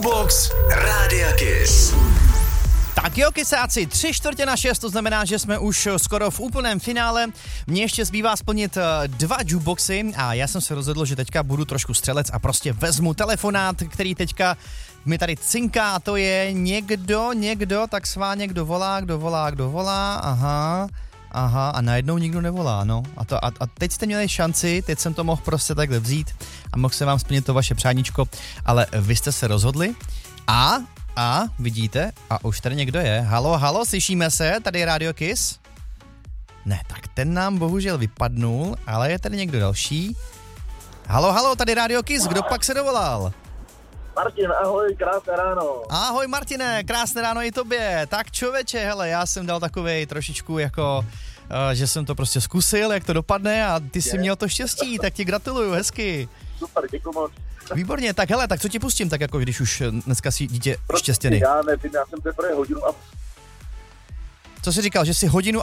Jukebox Rádia Kiss. Tak jo, kysáci, 5:45, to znamená, že jsme už skoro v úplném finále. Mně ještě zbývá splnit 2 jukeboxy a já jsem se rozhodl, že teďka budu trošku střelec a prostě vezmu telefonát, který teďka mi tady cinká, a to je někdo, tak sváně, kdo volá, aha, a najednou nikdo nevolá, no. A teď jste měli šanci, teď jsem to mohl prostě takhle vzít a mohl jsem vám splnit to vaše přáníčko, ale vy jste se rozhodli a vidíte, a už tady někdo je. Halo, slyšíme se, tady je Radio Kiss. Ne, tak ten nám bohužel vypadnul, ale je tady někdo další. Halo, tady Radio Kiss, kdo pak se dovolal? Martin, ahoj, krásné ráno. Ahoj Martine, krásné ráno i tobě. Tak člověče, hele, já jsem dal takovej trošičku jako, že jsem to prostě zkusil, jak to dopadne a ty jsi měl to štěstí, tak ti gratuluju, hezky. Super, děkuji moc. Výborně, tak hele, tak co ti pustím, tak jako když už dneska si dítě štěstěný. Já nevím, já jsem teprve hodinu a... Co jsi říkal, že jsi 1,5 hodiny?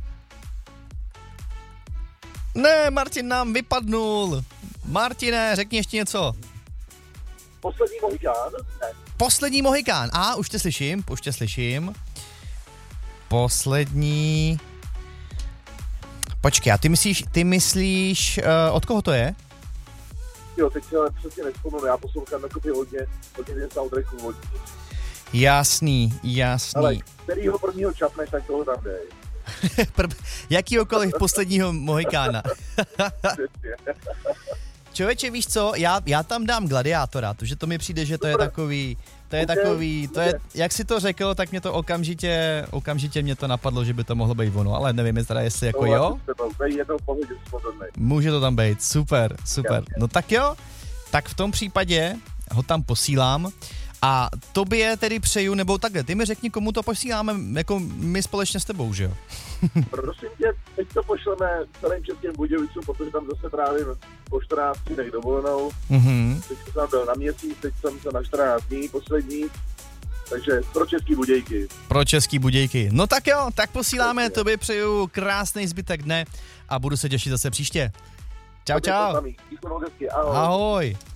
Ne, Martin nám vypadnul. Martine, řekni ještě něco. Poslední Mohikán? Ne. Poslední Mohikán. Už tě slyším. Poslední... Počkej, a ty myslíš, od koho to je? Jo, teď se ale přesně nevzpomenu, já poslouchám hodně ten soundtracku hodně. Jasný. Ale kterýho prvního čapneš, tak toho tam dej. Jakýhokoliv posledního Mohikána. Člověče, víš co, já tam dám Gladiátora, protože to mi přijde, že to je takový, jak si to řekl, tak mě to okamžitě mě to napadlo, že by to mohlo být ono, ale nevím, jestli jako jo. Může to tam být, super. No tak jo, tak v tom případě ho tam posílám a tobě tedy přeju, nebo takhle, ty mi řekni, komu to posíláme, jako my společně s tebou, že jo? Prosím tě, teď to pošleme celým Českým Budějovicům, protože tam zase právě po 14 dnech dovolenou. Mm-hmm. Teď jsem byl na měsíc, teď jsem se na 14 dní poslední, takže pro Český Budějky. No tak jo, tak posíláme, tobě přeju krásný zbytek dne a budu se těšit zase příště. Čau. Ahoj. Ahoj.